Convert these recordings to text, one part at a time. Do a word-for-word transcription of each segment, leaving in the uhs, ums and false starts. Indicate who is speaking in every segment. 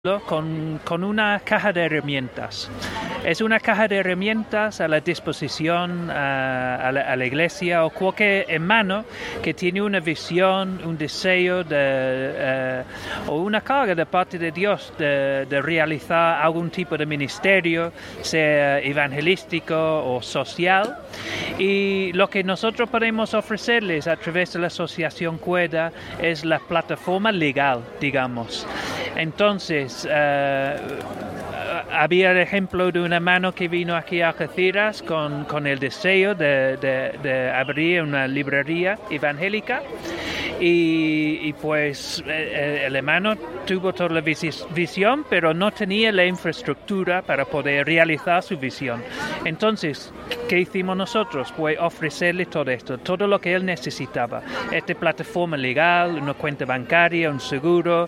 Speaker 1: Con, con una caja de herramientas. Es una caja de herramientas a la disposición a, a, la, a la iglesia o cualquier hermano que tiene una visión, un deseo de, uh, o una carga de parte de Dios de, de realizar algún tipo de ministerio, sea evangelístico o social. Y lo que nosotros podemos ofrecerles a través de la Asociación Cuerda es la plataforma legal, digamos. Entonces, uh, había el ejemplo de una hermano que vino aquí a Algeciras con, con el deseo de, de, de abrir una librería evangélica y, y pues el hermano tuvo toda la visión, pero no tenía la infraestructura para poder realizar su visión. Entonces, ¿qué hicimos nosotros? Pues ofrecerle todo esto, todo lo que él necesitaba. Esta plataforma legal, una cuenta bancaria, un seguro.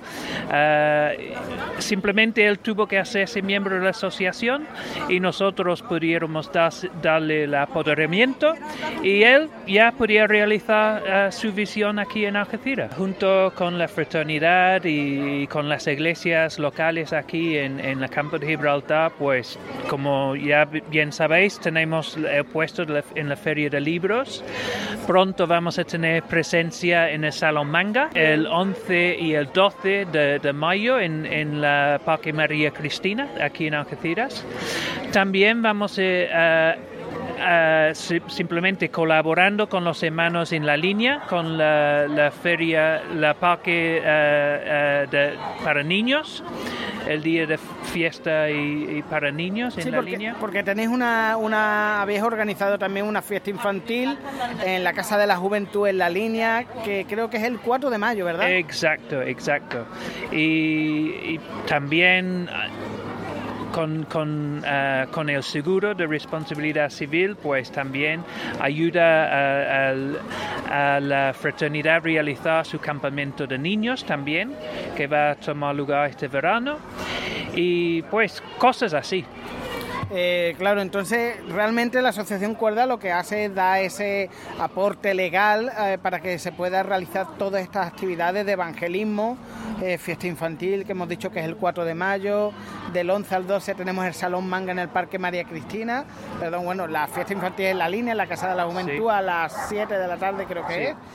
Speaker 1: Uh, simplemente él tuvo que hacerse miembro de la asociación y nosotros pudiéramos dar, darle el apoderamiento y él ya podía realizar uh, su visión aquí en Algeciras. Junto con la fraternidad y con las iglesias locales aquí en, en el campo de Gibraltar, pues como ya bien sabéis, tenemos el puesto de la, en la Feria de Libros. Pronto vamos a tener presencia en el Salón Manga el once y el doce de, de mayo en, en la Parque María Cristina, aquí en Algeciras. También vamos a... Uh, Uh, simplemente colaborando con los hermanos en la línea, con la, la feria, la parque uh, uh, de, para niños, el día de fiesta y, y para niños en
Speaker 2: sí,
Speaker 1: la
Speaker 2: porque,
Speaker 1: línea.
Speaker 2: Porque tenéis una, una, habéis organizado también una fiesta infantil en la Casa de la Juventud en la línea, que creo que es el cuatro de mayo, ¿verdad?
Speaker 1: Exacto, exacto. Y, y también... Con, con, uh, con el seguro de responsabilidad civil, pues también ayuda a, a, a la fraternidad a realizar su campamento de niños también, que va a tomar lugar este verano, y pues cosas así.
Speaker 2: Eh, claro, entonces realmente la Asociación Cuerda lo que hace es dar ese aporte legal eh, para que se pueda realizar todas estas actividades de evangelismo, eh, fiesta infantil que hemos dicho que es el cuatro de mayo, del once al doce tenemos el Salón Manga en el Parque María Cristina, perdón, bueno, la fiesta infantil en la línea, en la Casa de la Juventud, sí, a las siete de la tarde creo que sí. es,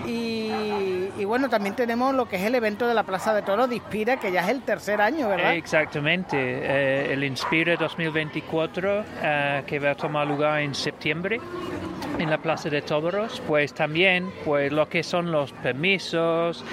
Speaker 2: y, y bueno, también tenemos lo que es el evento de la Plaza de Toros de Inspira, que ya es el tercer año, ¿verdad?
Speaker 1: Exactamente, eh, el Inspira dos mil veinticuatro, Uh, que va a tomar lugar en septiembre en la Plaza de Toros, pues también pues lo que son los permisos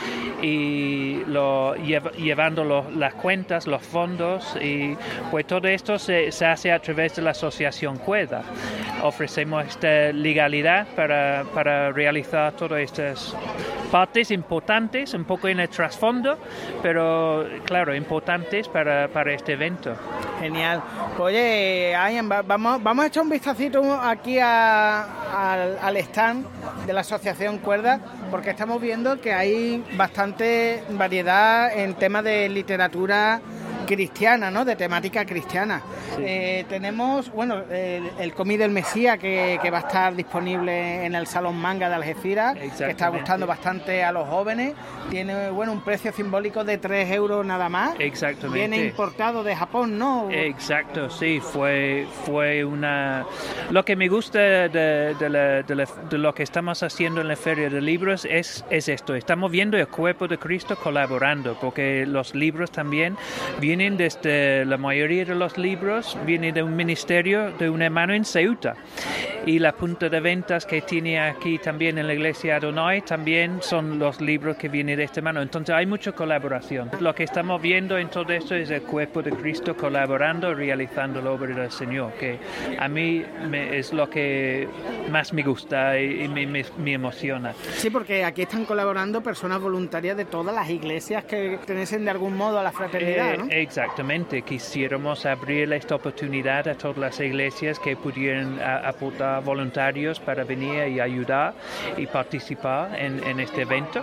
Speaker 1: y lo, llev, llevando lo, las cuentas, los fondos, y pues todo esto se, se hace a través de la Asociación Cuerda. Ofrecemos esta legalidad para, para realizar todas estas partes importantes, un poco en el trasfondo, pero claro, importantes para, para este evento.
Speaker 2: Genial. Oye, Ian, vamos, vamos a echar un vistacito aquí a, a, al stand de la Asociación Cuerda, porque estamos viendo que hay bastante variedad en temas de literatura cristiana, ¿no? De temática cristiana. Sí. Eh, tenemos, bueno, el, el cómic del Mesías que, que va a estar disponible en el Salón Manga de Algeciras, que está gustando bastante a los jóvenes. Tiene, bueno, un precio simbólico de tres euros nada más.
Speaker 1: Exactamente.
Speaker 2: Viene importado de Japón, ¿no?
Speaker 1: Exacto, sí, fue, fue una... Lo que me gusta de, de, la, de, la, de lo que estamos haciendo en la Feria de Libros es, es esto. Estamos viendo el cuerpo de Cristo colaborando, porque los libros también vienen desde, la mayoría de los libros viene de un ministerio de un hermano en Ceuta, y la punta de ventas que tiene aquí también en la iglesia Adonai también son los libros que vienen de este hermano. Entonces hay mucha colaboración. Lo que estamos viendo en todo esto es el cuerpo de Cristo colaborando, realizando la obra del Señor, que a mí me, es lo que más me gusta y, y me, me, me emociona.
Speaker 2: Sí, porque aquí están colaborando personas voluntarias de todas las iglesias que pertenecen de algún modo a la fraternidad, ¿no?
Speaker 1: Eh, Exactamente, quisiéramos abrir esta oportunidad a todas las iglesias que pudieran a, aportar voluntarios para venir y ayudar y participar en, en este evento.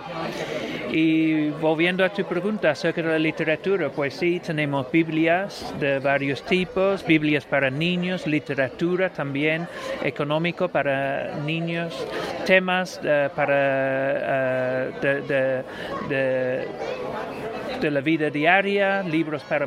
Speaker 1: Y volviendo a tu pregunta acerca de la literatura, pues sí, tenemos Biblias de varios tipos, Biblias para niños, literatura también, económico para niños, temas uh, para uh, de, de, de de la vida diaria, libros para